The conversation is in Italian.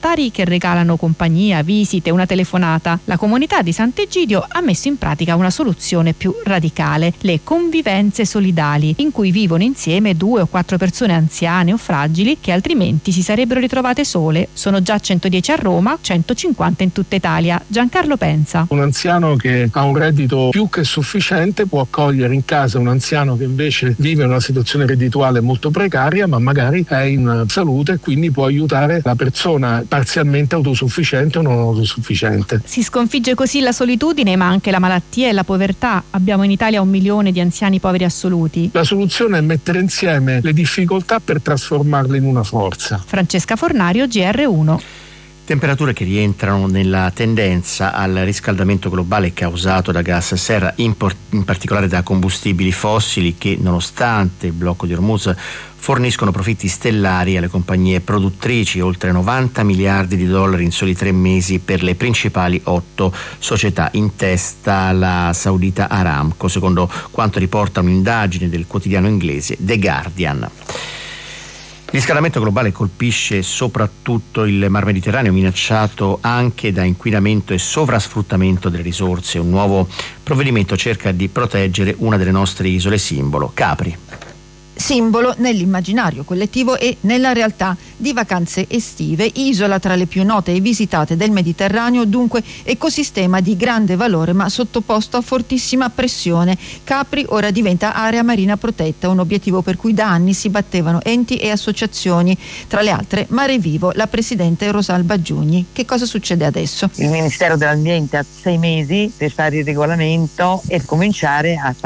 volontari che regalano compagnia, visite, una telefonata. La comunità di Sant'Egidio ha messo in pratica una soluzione più radicale, le convivenze solidali, in cui vivono insieme 2 o 4 persone anziane o fragili che altrimenti si sarebbero ritrovate sole. Sono già 110 a Roma, 150 in tutta Italia. Giancarlo Pensa. Un anziano che ha un reddito più che sufficiente può accogliere in casa un anziano che invece vive una situazione reddituale molto precaria, ma magari è in salute e quindi può aiutare la persona parzialmente autosufficiente o non autosufficiente. Si sconfigge così la solitudine, ma anche la malattia e la povertà. Abbiamo in Italia 1 milione di anziani poveri assoluti. La soluzione è mettere insieme le difficoltà per trasformarle in una forza. Francesca Fornario, GR1. Temperature che rientrano nella tendenza al riscaldamento globale causato da gas serra, in particolare da combustibili fossili, che nonostante il blocco di Hormuz forniscono profitti stellari alle compagnie produttrici, oltre 90 miliardi di dollari in soli 3 mesi per le principali 8 società, in testa la saudita Aramco, secondo quanto riporta un'indagine del quotidiano inglese The Guardian. Il riscaldamento globale colpisce soprattutto il Mar Mediterraneo, minacciato anche da inquinamento e sovrasfruttamento delle risorse. Un nuovo provvedimento cerca di proteggere una delle nostre isole simbolo, Capri. Simbolo nell'immaginario collettivo e nella realtà di vacanze estive, isola tra le più note e visitate del Mediterraneo, dunque ecosistema di grande valore ma sottoposto a fortissima pressione. Capri ora diventa area marina protetta, un obiettivo per cui da anni si battevano enti e associazioni, tra le altre Mare Vivo, la presidente Rosalba Giugni. Che cosa succede adesso? Il Ministero dell'Ambiente ha 6 mesi per fare il regolamento e cominciare a